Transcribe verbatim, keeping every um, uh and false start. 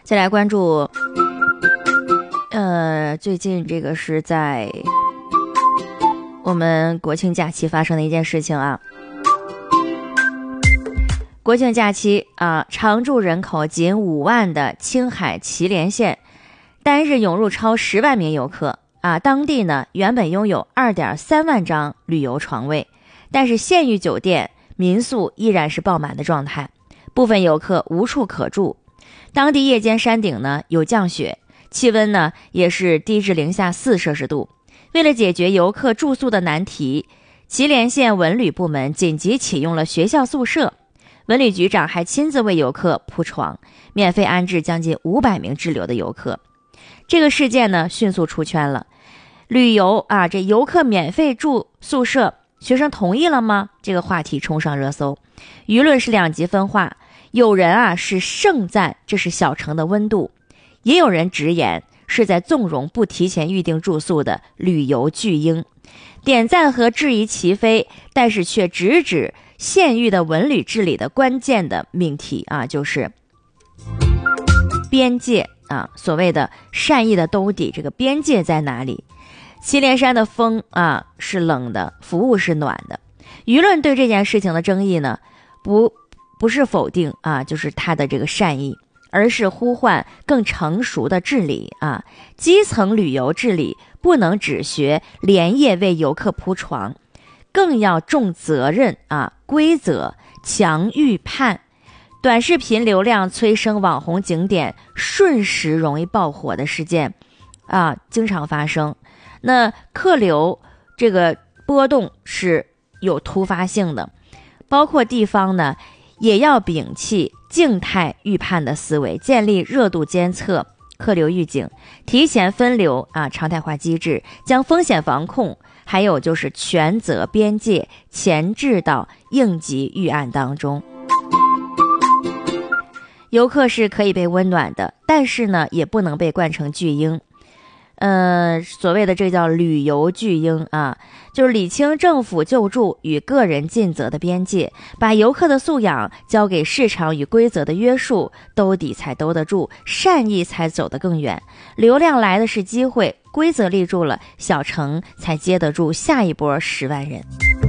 再来关注，呃，最近这个是在我们国庆假期发生的一件事情啊。国庆假期啊，常住人口仅五万的青海祁连县，单日涌入超十万名游客啊。当地呢原本拥有 二点三万张旅游床位，但是县域酒店、民宿依然是爆满的状态，部分游客无处可住。当地夜间山顶呢有降雪，气温呢也是低至零下四摄氏度。为了解决游客住宿的难题，祁连县文旅部门紧急启用了学校宿舍。文旅局长还亲自为游客铺床，免费安置将近五百名滞留的游客。这个事件呢，迅速出圈了。旅游啊，这游客免费住宿舍，学生同意了吗？这个话题冲上热搜，舆论是两极分化。有人啊是盛赞这是小城的温度，也有人直言是在纵容不提前预定住宿的旅游巨婴。点赞和质疑齐飞，但是却直指县域的文旅治理的关键的命题啊，就是边界啊，所谓的善意的兜底，这个边界在哪里？祁连山的风啊是冷的，服务是暖的。舆论对这件事情的争议呢，不不是否定啊，就是他的这个善意，而是呼唤更成熟的治理啊。基层旅游治理不能只学连夜为游客铺床，更要重责任啊，规则强预判。短视频流量催生网红景点瞬时容易爆火的事件啊，经常发生。那客流这个波动是有突发性的，包括地方呢也要摒弃静态预判的思维，建立热度监测、客流预警，提前分流啊，常态化机制，将风险防控还有就是权责边界前置到应急预案当中。游客是可以被温暖的，但是呢也不能被惯成巨婴。呃，所谓的这叫旅游巨婴啊，就是理清政府救助与个人尽责的边界，把游客的素养交给市场与规则的约束，兜底才兜得住，善意才走得更远。流量来的是机会，规则立住了，小城才接得住下一波十万人。